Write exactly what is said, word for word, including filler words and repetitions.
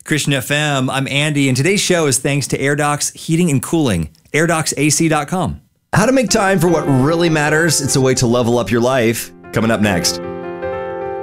Christian F M. I'm Andy, and today's show is thanks to AirDocs Heating and Cooling, air docs A C dot com. How to make time for what really matters. It's a way to level up your life. Coming up next.